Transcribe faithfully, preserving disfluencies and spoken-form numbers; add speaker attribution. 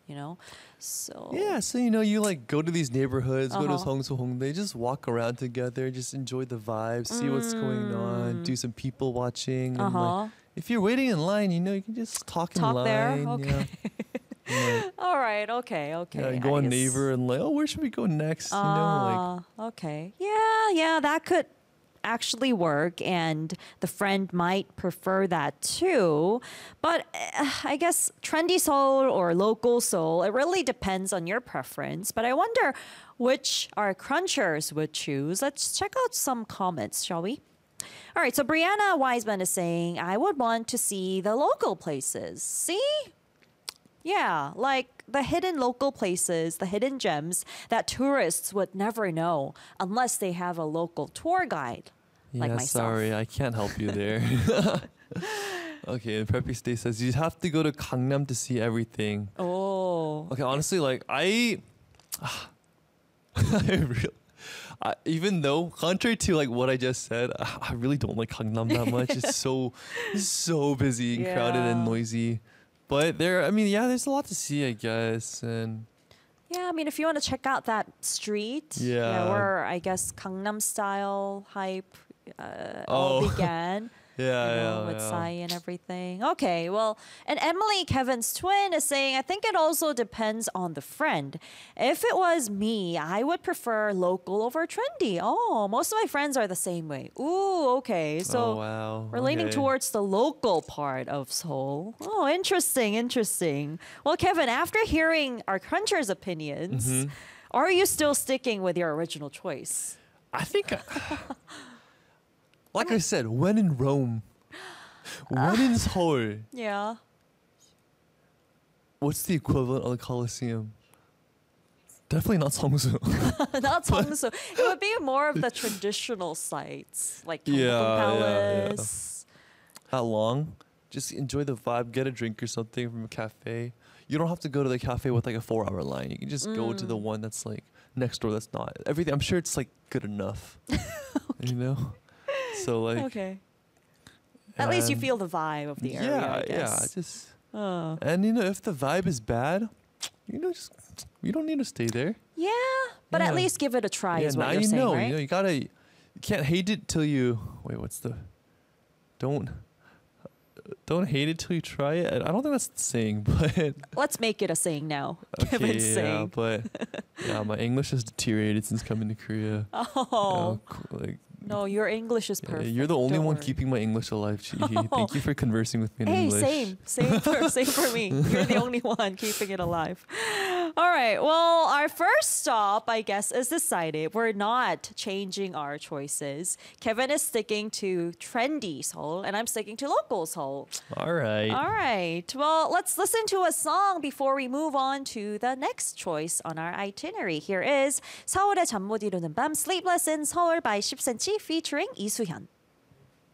Speaker 1: you know. So
Speaker 2: Yeah, so you know, you like go to these neighborhoods, go to
Speaker 1: Uh-huh.
Speaker 2: Seongsu Hongdae, just walk around together, just enjoy the vibe, see what's going on, do some people watching, and
Speaker 1: Mm. uh-huh.
Speaker 2: like if you're waiting in line, you know, you can just talk in
Speaker 1: Talk there?
Speaker 2: line.
Speaker 1: Okay.
Speaker 2: Yeah. And, like,
Speaker 1: All right, okay, okay.
Speaker 2: yeah, go
Speaker 1: I
Speaker 2: on
Speaker 1: guess-
Speaker 2: Naver and like, oh, where should we go next? You know, like
Speaker 1: Ah, okay. Yeah, yeah, that could actually work, and the friend might prefer that too. But uh, I guess trendy Seoul or local Seoul, it really depends on your preference. But I wonder which our crunchers would choose. Let's check out some comments, shall we? All right, so Brianna Wiseman is saying, I would want to see the local places. See? Yeah, like the hidden local places, the hidden gems that tourists would never know unless they have a local tour guide like
Speaker 2: yeah,
Speaker 1: myself.
Speaker 2: sorry, I can't help you there. Okay, and Preppy Stay says you have to go to Gangnam to see everything.
Speaker 1: Oh.
Speaker 2: Okay, honestly, like I, I really, I, even though contrary to like what I just said, I, I really don't like Gangnam that much. It's so, it's so busy and crowded and
Speaker 1: Yeah.
Speaker 2: noisy. But there, I mean, yeah, there's a lot to see, I guess, and
Speaker 1: Yeah, I mean, if you want to check out that street, yeah,
Speaker 2: Yeah.
Speaker 1: where I guess Gangnam style hype uh, all
Speaker 2: Oh.
Speaker 1: began.
Speaker 2: yeah,
Speaker 1: you know,
Speaker 2: yeah,
Speaker 1: with
Speaker 2: yeah.
Speaker 1: Psy and everything. Okay, well, and Emily, Kevin's twin, is saying, I think it also depends on the friend. If it was me, I would prefer local over trendy. Oh, most of my friends are the same way. Ooh, okay. So
Speaker 2: oh wow,
Speaker 1: we're leaning
Speaker 2: okay.
Speaker 1: towards the local part of Seoul. Oh, interesting, interesting. Well, Kevin, after hearing our crunchers' opinions,
Speaker 2: Mm-hmm.
Speaker 1: are you still sticking with your original choice?
Speaker 2: I think, I- like I said, when in Rome, when in Seoul,
Speaker 1: Yeah.
Speaker 2: what's the equivalent of the Colosseum? Definitely not Seongsu.
Speaker 1: Not Seongsu. It would be more of the traditional sites, like Gyeongbokgung
Speaker 2: Yeah, yeah, yeah.
Speaker 1: Palace.
Speaker 2: That long. Just enjoy the vibe, get a drink or something from a cafe. You don't have to go to the cafe with like a four hour line. You can just go to
Speaker 1: Mm.
Speaker 2: the one that's like next door that's not. Everything, I'm sure it's like good enough. You know? So like
Speaker 1: Okay. At least you
Speaker 2: and-
Speaker 1: feel the vibe of the area.
Speaker 2: Yeah,
Speaker 1: I
Speaker 2: yeah.
Speaker 1: guess.
Speaker 2: Just
Speaker 1: Oh.
Speaker 2: and you know, if the vibe is bad, you know, just you don't need to stay there.
Speaker 1: Yeah, but
Speaker 2: Yeah.
Speaker 1: at least give it a try.
Speaker 2: yeah,
Speaker 1: is
Speaker 2: now
Speaker 1: what you're
Speaker 2: you
Speaker 1: saying,
Speaker 2: know.
Speaker 1: right?
Speaker 2: You know, you gotta. You can't hate it till you. Wait, what's the? Don't. Don't hate it till you try it. I don't think that's the saying, but
Speaker 1: Let's make it a saying now.
Speaker 2: okay,
Speaker 1: Kevin's
Speaker 2: yeah.
Speaker 1: saying.
Speaker 2: But yeah, my English has deteriorated since coming to Korea.
Speaker 1: Oh,
Speaker 2: Uh, co- like
Speaker 1: no, your English is
Speaker 2: yeah,
Speaker 1: perfect.
Speaker 2: you're the only
Speaker 1: Don't
Speaker 2: one
Speaker 1: worry.
Speaker 2: keeping my English alive, Chihi. Thank you for conversing with me in
Speaker 1: Hey,
Speaker 2: English.
Speaker 1: same, same for, same for me. You're the only one keeping it alive. All right. Well, our first stop, I guess, is decided. We're not changing our choices. Kevin is sticking to trendy Seoul, and I'm sticking to local Seoul.
Speaker 2: All right.
Speaker 1: All right. Well, let's listen to a song before we move on to the next choice on our itinerary. Here is 서울의 잠 못 이루는 밤 Sleepless in Seoul by 십 센치 featuring 이수현.